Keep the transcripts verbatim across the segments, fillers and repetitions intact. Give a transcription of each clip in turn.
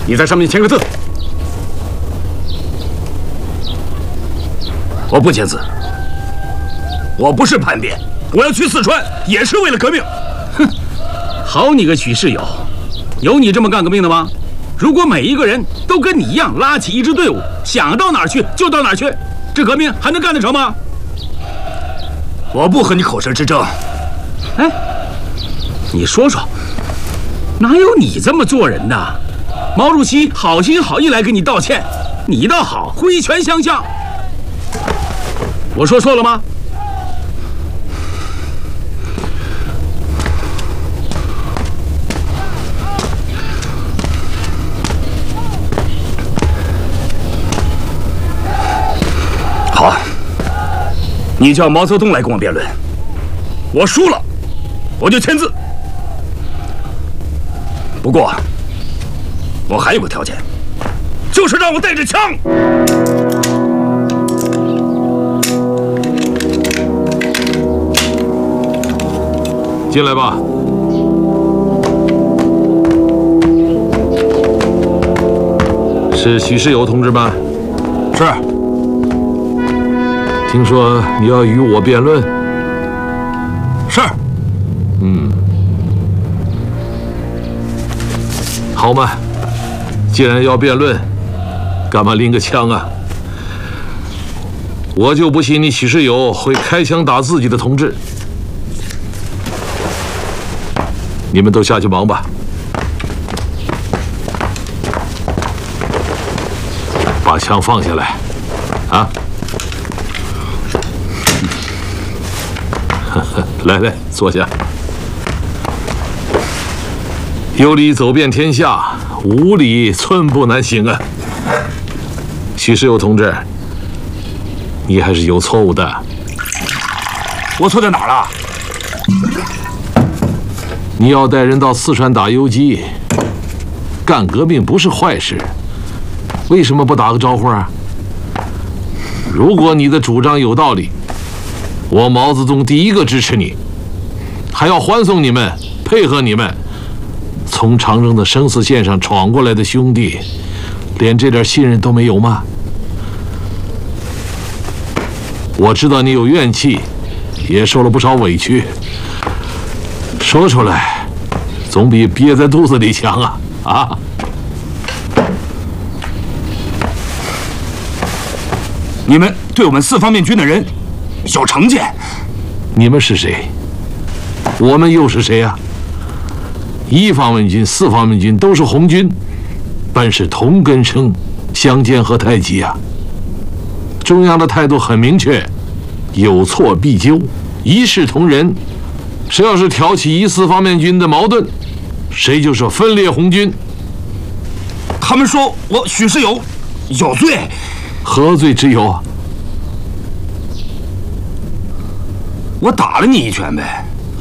你在上面签个字。我不签字。我不是叛变，我要去四川也是为了革命。哼，好你个许世友，有你这么干革命的吗？如果每一个人都跟你一样拉起一支队伍，想到哪儿去就到哪儿去，这革命还能干得成吗？我不和你口舌之争。哎，你说说，哪有你这么做人的？毛主席好心好意来给你道歉，你倒好，挥拳相向。我说错了吗？好，你叫毛泽东来跟我辩论，我输了，我就签字。不过，我还有个条件，就是让我带着枪。 进来吧。是许世友同志吗？ 是。 听说你要与我辩论？ 是。 嗯。好嘛，既然要辩论，干嘛拎个枪啊？我就不信你许世友会开枪打自己的同志。你们都下去忙吧。把枪放下来，啊！来来，坐下。有理走遍天下，无理寸步难行啊！许世友同志，你还是有错误的。 我错在哪儿了？ 你要带人到四川打游击，干革命不是坏事，为什么不打个招呼啊？如果你的主张有道理，我毛泽东第一个支持你，还要欢送你们，配合你们。从长征的生死线上闯过来的兄弟，连这点信任都没有吗？我知道你有怨气，也受了不少委屈，说出来总比憋在肚子里强啊！啊！ 你们对我们四方面军的人有成见。 你们是谁？我们又是谁呀？一方面军、四方面军都是红军，本是同根生，相煎何太急啊！中央的态度很明确，有错必纠，一视同仁。谁要是挑起一四方面军的矛盾，谁就是分裂红军。 他们说我许世友有罪， 何罪之有啊？ 我打了你一拳呗。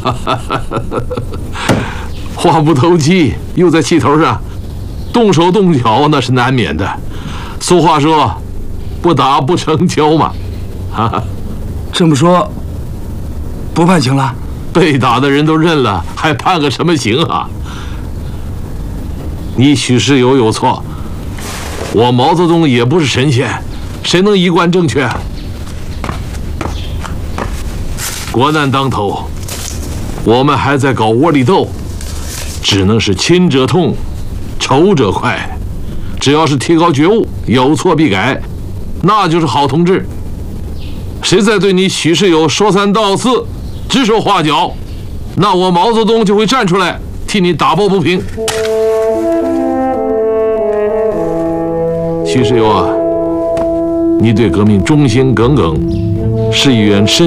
话不投机，又在气头上，动手动脚那是难免的。俗话说，不打不成交嘛。哈哈， 这么说，不判刑了？ 被打的人都认了，还判个什么刑啊？你许世友有错，我毛泽东也不是神仙，谁能一贯正确？国难当头，我们还在搞窝里斗。只能是亲者痛，仇者快。只要是提高觉悟，有错必改，那就是好同志。谁再对你许世友说三道四、指手画脚，那我毛泽东就会站出来替你打抱不平。许世友啊，你对革命忠心耿耿，是一员深